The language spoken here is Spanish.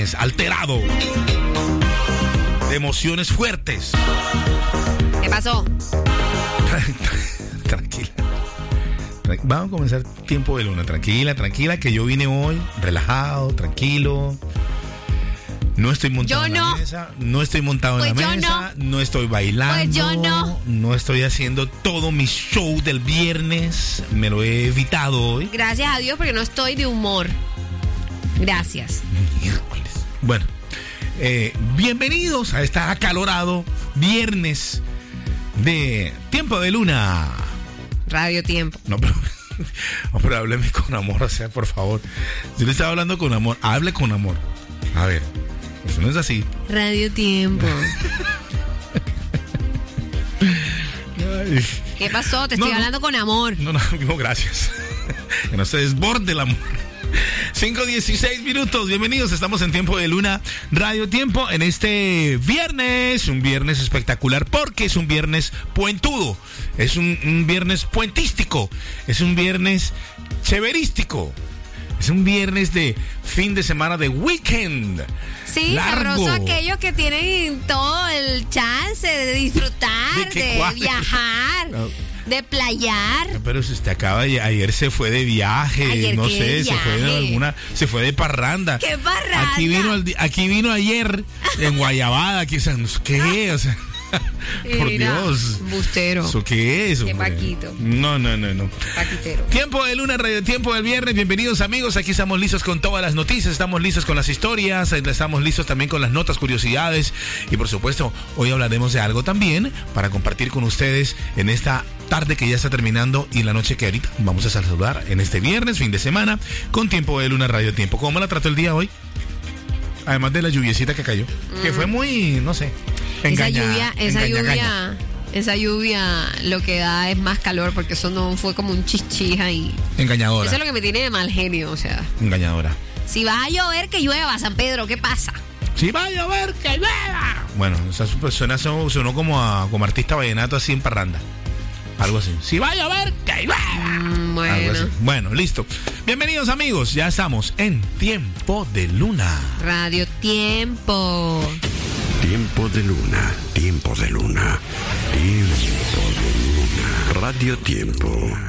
viernes alterado, de emociones fuertes. ¿Qué pasó? Tranquila. Vamos a comenzar tiempo de luna. Tranquila, que yo vine hoy relajado, tranquilo. No estoy montado en la mesa. No estoy montado en la mesa. No estoy bailando. Pues yo no. No estoy haciendo todo mi show del viernes. Me lo he evitado hoy. Gracias a Dios porque no estoy de humor. Gracias. Miércoles. Bueno, bienvenidos a este acalorado viernes de Tiempo de Luna. Radio Tiempo. No, pero hábleme con amor, o sea, por favor. Si le estaba hablando con amor, hable con amor. A ver, eso no es así. Radio Tiempo. ¿Qué pasó? Te estoy hablando con amor. No, gracias. Que no se desborde el amor. 5:16 minutos, bienvenidos, estamos en Tiempo de Luna, Radio Tiempo, en este viernes, un viernes espectacular porque es un viernes puentudo, es un viernes puentístico, es un viernes chéverístico, es un viernes de fin de semana de weekend. Sí, sabroso aquellos que tienen todo el chance de disfrutar, de viajar. No. De playar. Pero si usted acaba ayer se fue de viaje, no sé, se fue de parranda. ¿Qué parranda? Aquí vino ayer en Guayabada, ¿qué? O sea, por Dios. Bustero. ¿Eso qué es? Qué paquito. No. Paquitero. Tiempo de Luna, Radio Tiempo del viernes. Bienvenidos, amigos. Aquí estamos listos con todas las noticias, estamos listos con las historias, estamos listos también con las notas, curiosidades. Y por supuesto, hoy hablaremos de algo también para compartir con ustedes en esta tarde que ya está terminando y la noche que ahorita vamos a saludar en este viernes, fin de semana, con Tiempo de Luna, Radio Tiempo. ¿Cómo la trató el día hoy? Además de la lluviecita que cayó, que fue muy, no sé, esa lluvia lo que da es más calor porque eso no fue como un chichija y... Engañadora. Eso es lo que me tiene de mal genio, o sea. Engañadora. Si va a llover, que llueva, San Pedro, ¿qué pasa? Si va a llover, que llueva. Bueno, esa sonó como artista vallenato así en parranda. Algo así. Si va a llover, que llueva. Bueno, listo. Bienvenidos, amigos. Ya estamos en Tiempo de Luna. Radio Tiempo. Tiempo de Luna. Tiempo de Luna. Tiempo de Luna. Radio Tiempo.